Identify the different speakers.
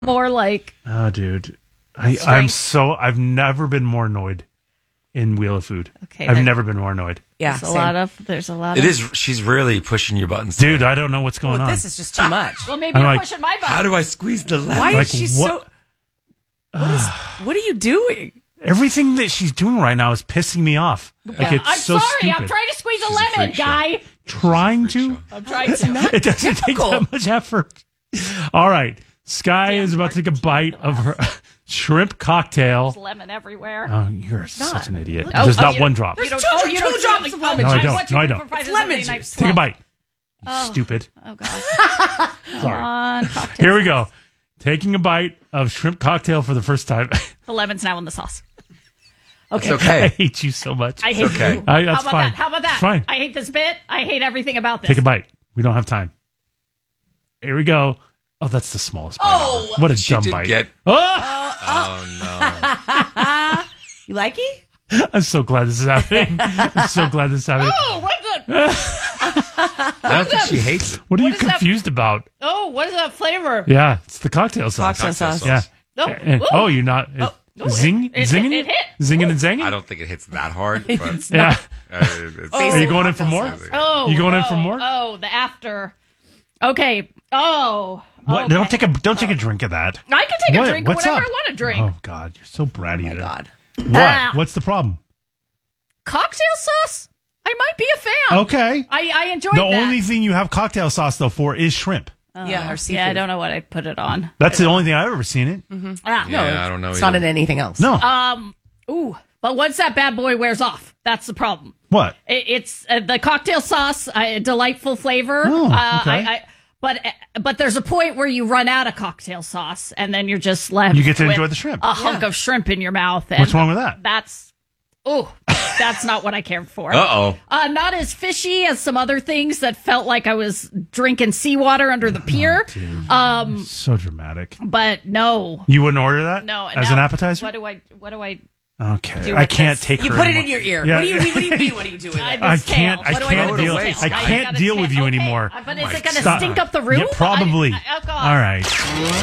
Speaker 1: more like.
Speaker 2: Oh, dude. I've never been more annoyed in Wheel of Food.
Speaker 1: Okay,
Speaker 2: I've never been more annoyed.
Speaker 3: Yeah,
Speaker 1: There's a lot.
Speaker 4: It is. She's really pushing your buttons,
Speaker 2: dude. I don't know what's going on.
Speaker 3: This is just too much.
Speaker 1: Well, maybe you're pushing my button.
Speaker 4: How do I squeeze the lemon?
Speaker 3: Why
Speaker 2: Like,
Speaker 3: is she
Speaker 2: what-
Speaker 3: so? What are you doing?
Speaker 2: Everything that she's doing right now is pissing me off. Like it's
Speaker 1: I'm
Speaker 2: so
Speaker 1: sorry.
Speaker 2: stupid.
Speaker 1: I'm trying to squeeze a
Speaker 4: She's a
Speaker 1: lemon,
Speaker 4: freak show.
Speaker 1: guy.
Speaker 2: Trying to.
Speaker 1: I'm trying to.
Speaker 2: It doesn't take that much effort. All right. Sky is about to take a bite of her shrimp cocktail.
Speaker 1: There's lemon everywhere.
Speaker 2: Oh, you're such an idiot.
Speaker 1: Oh,
Speaker 2: There's not
Speaker 1: you
Speaker 2: one
Speaker 1: don't-
Speaker 2: drop.
Speaker 1: You don't,
Speaker 3: There's
Speaker 1: you
Speaker 3: two
Speaker 1: don't
Speaker 3: drops
Speaker 1: like
Speaker 3: of
Speaker 1: lemon
Speaker 3: lemon
Speaker 2: juice.
Speaker 1: juice.
Speaker 2: No, I
Speaker 1: What you
Speaker 2: don't.
Speaker 1: do for Friday
Speaker 3: It's lemon
Speaker 1: night
Speaker 3: juice.
Speaker 2: Take a bite. You
Speaker 1: Oh.
Speaker 2: stupid.
Speaker 1: Oh god.
Speaker 2: Sorry.
Speaker 1: On cocktail.
Speaker 2: Here we go. Taking a bite of shrimp cocktail for the first time.
Speaker 1: The lemon's now in the sauce.
Speaker 4: It's
Speaker 2: I
Speaker 4: okay.
Speaker 2: hate you so much.
Speaker 1: I hate
Speaker 4: okay.
Speaker 1: you.
Speaker 2: That's
Speaker 1: How about
Speaker 2: fine.
Speaker 1: that? How about that?
Speaker 2: It's fine.
Speaker 1: I hate this bit. I hate everything about this.
Speaker 2: Take a bite. We don't have time. Here we go. Oh, that's the smallest bite.
Speaker 3: Oh.
Speaker 2: What a
Speaker 4: She
Speaker 2: dumb
Speaker 4: did
Speaker 2: bite.
Speaker 4: get.
Speaker 2: Oh!
Speaker 4: Oh
Speaker 3: You like it?
Speaker 2: I'm so glad this is happening. I'm so glad this is happening.
Speaker 1: Oh, what's that?
Speaker 4: no! I don't think she hates it.
Speaker 2: What are you
Speaker 1: is that?
Speaker 2: confused about?
Speaker 1: Oh, what is that flavor?
Speaker 2: Yeah, it's the cocktail sauce.
Speaker 3: Cocktail sauce.
Speaker 2: Yeah.
Speaker 1: Oh,
Speaker 2: And-
Speaker 1: ooh.
Speaker 2: oh, you're not. Zing?
Speaker 1: it
Speaker 2: Zinging?
Speaker 1: hit.
Speaker 2: Zinging and zanging?
Speaker 4: I don't think it hits that hard. But
Speaker 2: Yeah.
Speaker 4: it's-
Speaker 2: Are you going in for more?
Speaker 1: Oh,
Speaker 2: You going in for more?
Speaker 1: Oh, the after. Okay. Oh.
Speaker 2: What?
Speaker 1: Okay.
Speaker 2: Don't take a drink of that.
Speaker 1: I can take
Speaker 2: What?
Speaker 1: a drink of
Speaker 2: What's
Speaker 1: whatever
Speaker 2: up?
Speaker 1: I want to drink.
Speaker 2: Oh God, you're so bratty.
Speaker 3: Oh my God.
Speaker 2: What?
Speaker 1: Ah.
Speaker 2: What's the problem?
Speaker 1: Cocktail sauce? I might be a fan.
Speaker 2: Okay.
Speaker 1: I enjoyed
Speaker 2: The
Speaker 1: that.
Speaker 2: only thing you have cocktail sauce though for is shrimp.
Speaker 3: Yeah, or seafood.
Speaker 1: Yeah, I don't know what I put it on.
Speaker 2: That's the only thing I've ever seen it.
Speaker 1: Ah.
Speaker 4: Yeah, I don't know.
Speaker 3: It's not
Speaker 4: either.
Speaker 3: in anything else.
Speaker 2: No.
Speaker 1: Ooh. But once that bad boy wears off, that's the problem.
Speaker 2: What?
Speaker 1: It's the cocktail sauce, delightful flavor.
Speaker 2: Oh, okay.
Speaker 1: But there's a point where you run out of cocktail sauce, and then you're just left.
Speaker 2: You get to
Speaker 1: with
Speaker 2: enjoy the shrimp.
Speaker 1: A hunk of shrimp in your mouth. And
Speaker 2: What's wrong with that?
Speaker 1: That's not what I care for.
Speaker 4: Uh-oh.
Speaker 1: Not as fishy as some other things that felt like I was drinking seawater under the pier.
Speaker 2: So dramatic.
Speaker 1: But no,
Speaker 2: You wouldn't order that?
Speaker 1: no.
Speaker 2: As
Speaker 1: now,
Speaker 2: an appetizer?
Speaker 1: What do I?
Speaker 2: Okay.
Speaker 1: do
Speaker 2: I
Speaker 1: with
Speaker 2: can't
Speaker 1: this?
Speaker 2: take
Speaker 3: You
Speaker 2: her
Speaker 3: put it
Speaker 2: anymore.
Speaker 3: in your ear.
Speaker 2: Yeah.
Speaker 3: What do you mean? What do you do with it?
Speaker 2: I can't. I
Speaker 1: What do
Speaker 2: can't
Speaker 1: do
Speaker 2: deal.
Speaker 1: with
Speaker 4: I
Speaker 1: this?
Speaker 2: I
Speaker 1: gotta
Speaker 2: can't deal with you
Speaker 1: okay,
Speaker 2: anymore.
Speaker 1: But is it going to
Speaker 2: Stop.
Speaker 1: stink up the room?
Speaker 2: Yeah, probably.
Speaker 1: Oh, God.
Speaker 2: All right.